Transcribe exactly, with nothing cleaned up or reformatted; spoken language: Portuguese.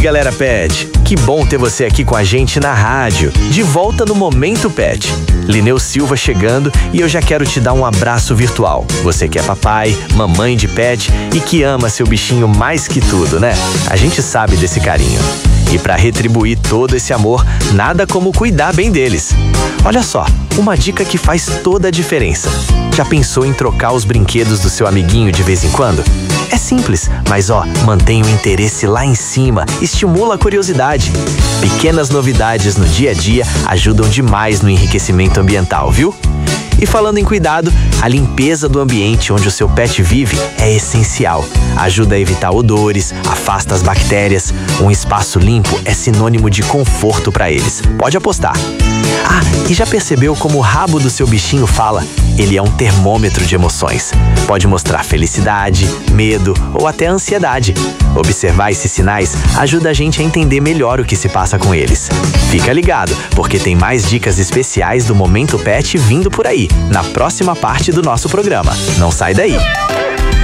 galera pet! Que bom ter você aqui com a gente na rádio, de volta no Momento Pet. Lineu Silva chegando e eu já quero te dar um abraço virtual. Você que é papai, mamãe de pet e que ama seu bichinho mais que tudo, né? A gente sabe desse carinho. E para retribuir todo esse amor, nada como cuidar bem deles. Olha só, uma dica que faz toda a diferença. Já pensou em trocar os brinquedos do seu amiguinho de vez em quando? É simples, mas ó, mantém o interesse lá em cima, estimula a curiosidade. Pequenas novidades no dia a dia ajudam demais no enriquecimento ambiental, viu? E falando em cuidado, a limpeza do ambiente onde o seu pet vive é essencial. Ajuda a evitar odores, afasta as bactérias. Um espaço limpo é sinônimo de conforto para eles. Pode apostar. Ah, e já percebeu como o rabo do seu bichinho fala? Ele é um termômetro de emoções. Pode mostrar felicidade, medo ou até ansiedade. Observar esses sinais ajuda a gente a entender melhor o que se passa com eles. Fica ligado, porque tem mais dicas especiais do Momento Pet vindo por aí, na próxima parte do nosso programa. Não sai daí!